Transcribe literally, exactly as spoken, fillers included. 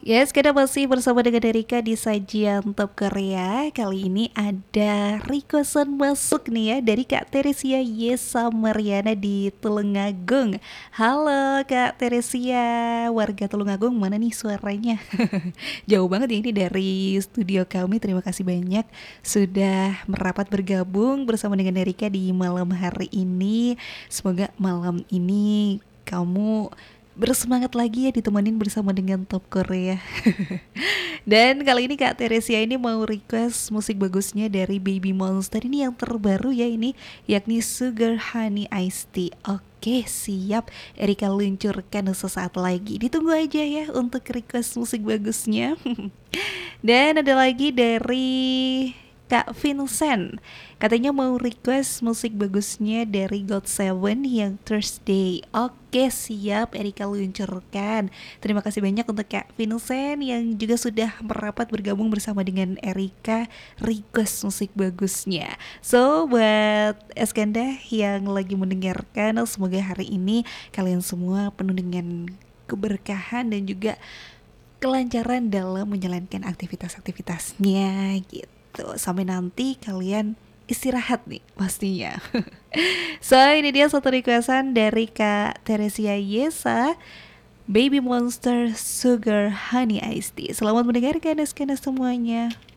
Yes, kita masih bersama dengan Erika di sajian Top Korea. Kali ini ada requestan masuk nih ya dari Kak Teresia Yesa Mariana di Tulungagung. Halo Kak Teresia, warga Tulungagung mana nih suaranya? Jauh banget ya ini dari studio kami. Terima kasih banyak sudah merapat bergabung bersama dengan Erika di malam hari ini. Semoga malam ini kamu bersemangat lagi ya ditemenin bersama dengan Top Korea. Dan kali ini Kak Teresia ini mau request musik bagusnya dari Baby Monster ini yang terbaru ya ini, yakni Sugar Honey Iced Tea. Oke siap, Erika luncurkan sesaat lagi. Ditunggu aja ya untuk request musik bagusnya. Dan ada lagi dari Kak Vincent, katanya mau request musik bagusnya dari God Seven yang Thursday. Oke siap, Erika luncurkan. Terima kasih banyak untuk Kak Vincent yang juga sudah merapat bergabung bersama dengan Erika request musik bagusnya. So buat Eskanda yang lagi mendengarkan, semoga hari ini kalian semua penuh dengan keberkahan dan juga kelancaran dalam menjalankan aktivitas-aktivitasnya gitu. Sampai nanti kalian istirahat nih pastinya. So ini dia satu requestan dari Kak Teresia Yesa, Baby Monster Sugar Honey Iced Tea. Selamat mendengarkan skena semuanya.